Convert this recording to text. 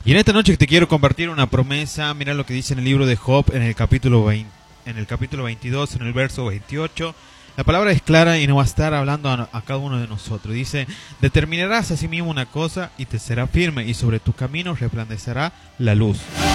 Y en esta noche te quiero compartir una promesa. Mira lo que dice en el libro de Job, en el capítulo 22, en el verso 28. La palabra es clara y nos va a estar hablando a cada uno de nosotros. Dice: determinarás a sí mismo una cosa y te será firme, y sobre tus caminos resplandecerá la luz.